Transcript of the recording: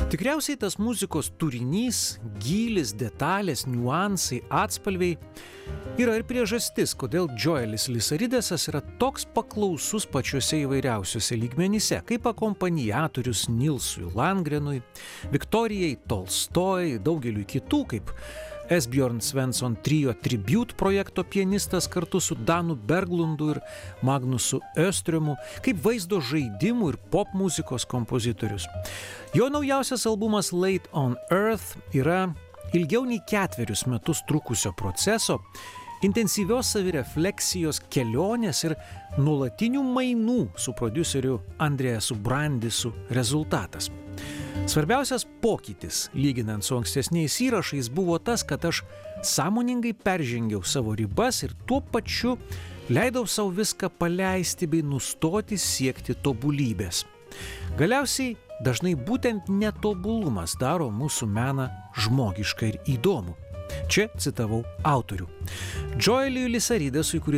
Tikriausiai tas muzikos turinys, gylis, detalės, niuansai, atspalviai yra ir priežastis, kodėl Joelis Lisaridesas yra toks paklausus pačiuose įvairiausiuose lygmenyse, kaip akompaniatorius Nilsui Landgrenui, Viktorijai Tolstoj, daugeliui kitų, kaip Esbjørn Svensson Trio Tribute projekto pianistas kartu su Danu Berglundu ir Magnusu Öströmu, kaip vaizdo žaidimų ir pop muzikos kompozitorius. Jo naujausias albumas Late on Earth yra ilgiau nei 4 metus trukusio proceso, intensyvios savirefleksijos kelionės ir nuolatinių mainų su prodiuseriu Andreasu Brandisu rezultatas. Svarbiausias pokytis, lyginant su ankstesniais įrašais, buvo tas, kad aš sąmoningai peržengiau savo ribas ir tuo pačiu leidau savo viską paleisti bei nustoti siekti tobulybės. Galiausiai dažnai būtent netobulumas daro mūsų meną žmogišką ir įdomų. Čia citavau autorių. Joeliui Lisaridesui, kuris